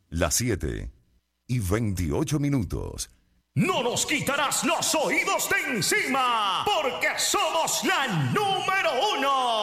Las 7:28. No nos quitarás los oídos de encima, porque somos la número 1.